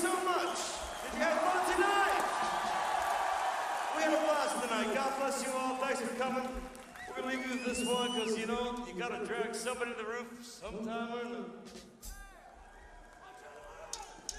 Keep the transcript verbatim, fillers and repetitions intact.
so much. Did you have fun tonight? We had a blast tonight. God bless you all. Thanks for coming. We're gonna leave you with this one because, you know, you gotta drag somebody to the roof sometime or another.